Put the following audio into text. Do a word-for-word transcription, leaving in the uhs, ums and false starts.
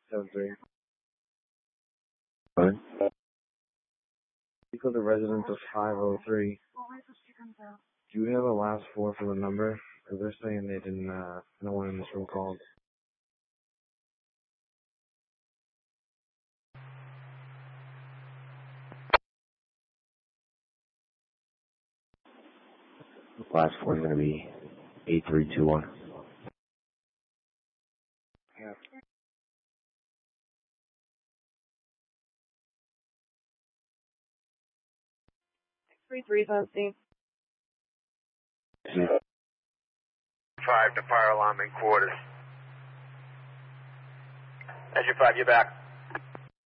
seven three. What? For the residents of five oh three, do you have a last four for the number? Because they're saying they didn't, uh, no one in this room called. Last four is going to be eight three two one. Yeah. Three three something. Five to fire alarm in quarters. Engine five, you're back.